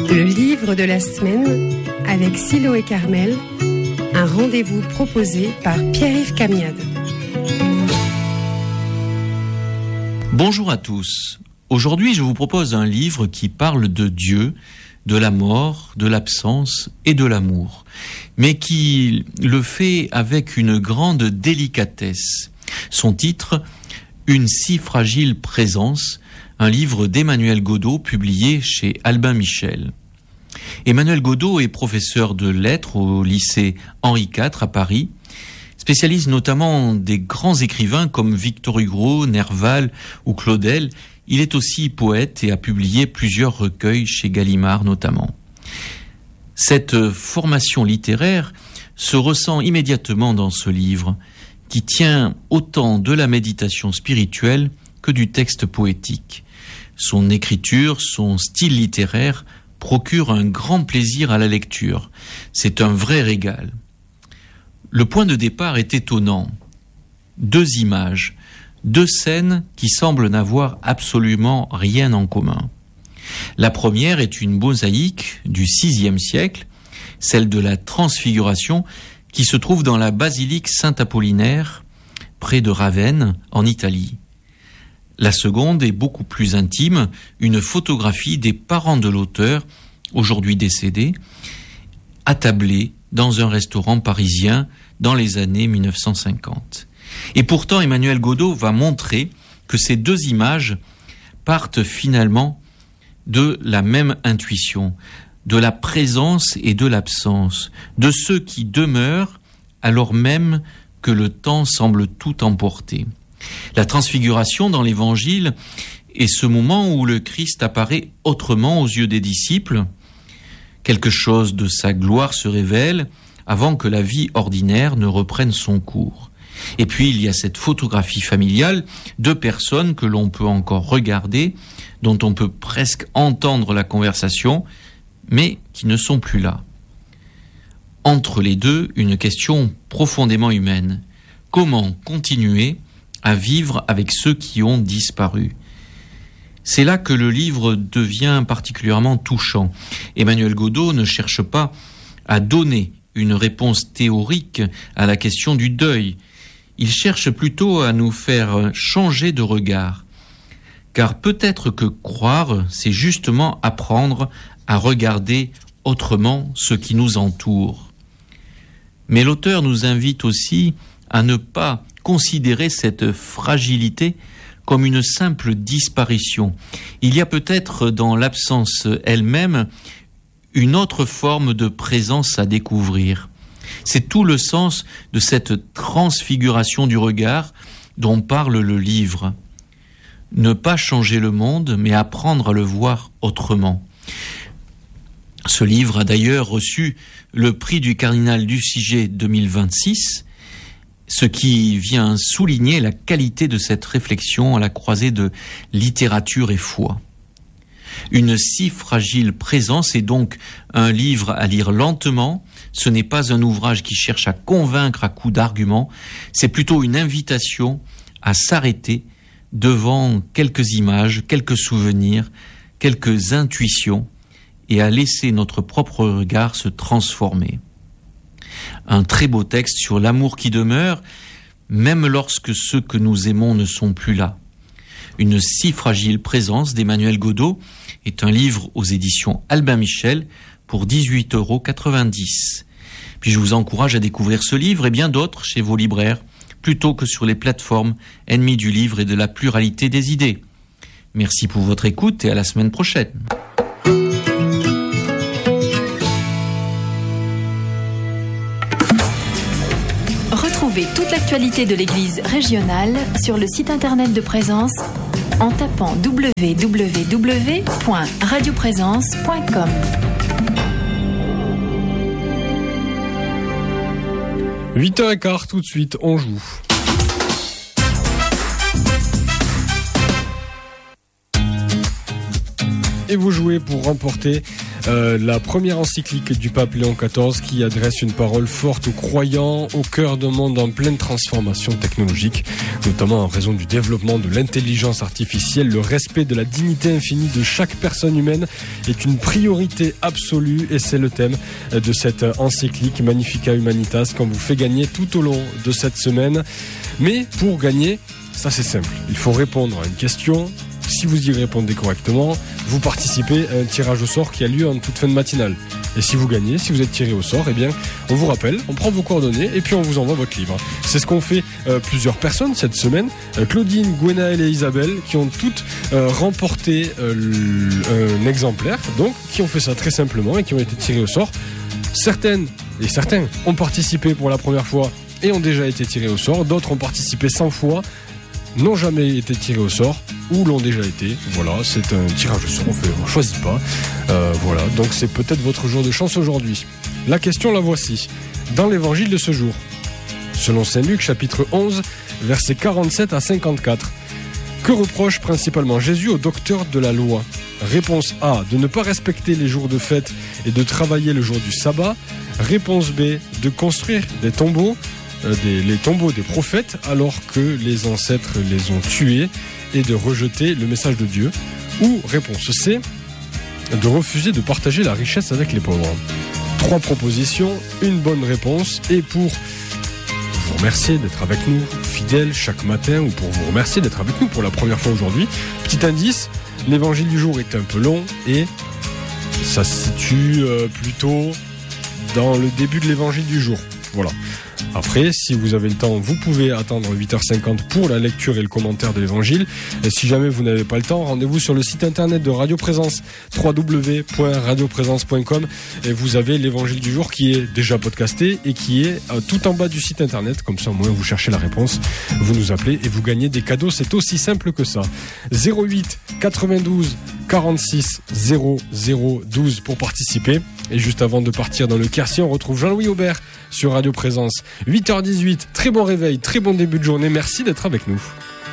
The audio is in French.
Le livre de la semaine avec Silo et Carmel, un rendez-vous proposé par Pierre-Yves Camiade. Bonjour à tous. Aujourd'hui, je vous propose un livre qui parle de Dieu, de la mort, de l'absence et de l'amour, mais qui le fait avec une grande délicatesse. Son titre, Une si fragile présence, un livre d'Emmanuel Godeau publié chez Albin Michel. Emmanuel Godeau est professeur de lettres au lycée Henri IV à Paris, spécialiste notamment des grands écrivains comme Victor Hugo, Nerval ou Claudel. Il est aussi poète et a publié plusieurs recueils chez Gallimard notamment. Cette formation littéraire se ressent immédiatement dans ce livre, qui tient autant de la méditation spirituelle que du texte poétique. Son écriture, son style littéraire procurent un grand plaisir à la lecture. C'est un vrai régal. Le point de départ est étonnant. 2 images, 2 scènes qui semblent n'avoir absolument rien en commun. La première est une mosaïque du VIe siècle, celle de la Transfiguration, qui se trouve dans la basilique Saint-Apollinaire, près de Ravenne, en Italie. La seconde est beaucoup plus intime, une photographie des parents de l'auteur, aujourd'hui décédé, attablés dans un restaurant parisien dans les années 1950. Et pourtant, Emmanuel Godeau va montrer que ces 2 images partent finalement de la même intuition, de la présence et de l'absence, de ceux qui demeurent alors même que le temps semble tout emporter. La transfiguration dans l'Évangile est ce moment où le Christ apparaît autrement aux yeux des disciples. Quelque chose de sa gloire se révèle avant que la vie ordinaire ne reprenne son cours. Et puis il y a cette photographie familiale de personnes que l'on peut encore regarder, dont on peut presque entendre la conversation, mais qui ne sont plus là. Entre les deux, une question profondément humaine. Comment continuer à vivre avec ceux qui ont disparu? C'est là que le livre devient particulièrement touchant. Emmanuel Godeau ne cherche pas à donner une réponse théorique à la question du deuil. Il cherche plutôt à nous faire changer de regard. Car peut-être que croire, c'est justement apprendre à regarder autrement ce qui nous entoure. Mais l'auteur nous invite aussi à ne pas considérer cette fragilité comme une simple disparition. Il y a peut-être dans l'absence elle-même une autre forme de présence à découvrir. C'est tout le sens de cette transfiguration du regard dont parle le livre. Ne pas changer le monde, mais apprendre à le voir autrement. Ce livre a d'ailleurs reçu le prix du cardinal Lussiger 2026, ce qui vient souligner la qualité de cette réflexion à la croisée de littérature et foi. Une si fragile présence est donc un livre à lire lentement. Ce n'est pas un ouvrage qui cherche à convaincre à coups d'arguments, c'est plutôt une invitation à s'arrêter devant quelques images, quelques souvenirs, quelques intuitions, et à laisser notre propre regard se transformer. Un très beau texte sur l'amour qui demeure, même lorsque ceux que nous aimons ne sont plus là. Une si fragile présence d'Emmanuel Godeau est un livre aux éditions Albin Michel pour 18,90 €. Puis je vous encourage à découvrir ce livre et bien d'autres chez vos libraires, plutôt que sur les plateformes ennemies du livre et de la pluralité des idées. Merci pour votre écoute et à la semaine prochaine. Retrouvez toute l'actualité de l'Église régionale sur le site internet de Présence en tapant www.radioprésence.com. « 8h15, tout de suite, on joue. Et vous jouez pour remporter la première encyclique du pape Léon XIV qui adresse une parole forte aux croyants au cœur d'un monde en pleine transformation technologique, notamment en raison du développement de l'intelligence artificielle. Le respect de la dignité infinie de chaque personne humaine est une priorité absolue et c'est le thème de cette encyclique Magnificat Humanitas qu'on vous fait gagner tout au long de cette semaine. Mais pour gagner, ça c'est simple, il faut répondre à une question. Si vous y répondez correctement, vous participez à un tirage au sort qui a lieu en toute fin de matinale. Et si vous gagnez, si vous êtes tiré au sort, eh bien, on vous rappelle, on prend vos coordonnées et puis on vous envoie votre livre. C'est ce qu'ont fait plusieurs personnes cette semaine. Claudine, Gwenaëlle et Isabelle, qui ont toutes remporté un exemplaire, donc qui ont fait ça très simplement et qui ont été tirés au sort. Certaines et certains ont participé pour la première fois et ont déjà été tirés au sort. D'autres ont participé 100 fois, n'ont jamais été tirés au sort ou l'ont déjà été. Voilà, c'est un tirage au sort, on choisit pas. Voilà, donc c'est peut-être votre jour de chance aujourd'hui. La question, la voici. Dans l'évangile de ce jour, selon Saint Luc, chapitre 11, versets 47 à 54, que reproche principalement Jésus aux docteurs de la loi ? Réponse A, de ne pas respecter les jours de fête et de travailler le jour du sabbat. Réponse B, de construire des tombeaux, les tombeaux des prophètes alors que les ancêtres les ont tués et de rejeter le message de Dieu. Ou réponse C, de refuser de partager la richesse avec les pauvres. 3 propositions, une bonne réponse. Et pour vous remercier d'être avec nous fidèles chaque matin ou pour vous remercier d'être avec nous pour la première fois aujourd'hui, petit indice, l'évangile du jour est un peu long et ça se situe plutôt dans le début de l'évangile du jour. Voilà. Après, si vous avez le temps, vous pouvez attendre 8h50 pour la lecture et le commentaire de l'évangile. Et si jamais vous n'avez pas le temps, rendez-vous sur le site internet de Radio Présence, www.radioprésence.com, et vous avez l'évangile du jour qui est déjà podcasté et qui est tout en bas du site internet. Comme ça, au moins, vous cherchez la réponse, vous nous appelez et vous gagnez des cadeaux. C'est aussi simple que ça. 08 92 46 00 12 pour participer. Et juste avant de partir dans le Quercy, on retrouve Jean-Louis Aubert sur Radio Présence. 8h18, très bon réveil, très bon début de journée. Merci d'être avec nous.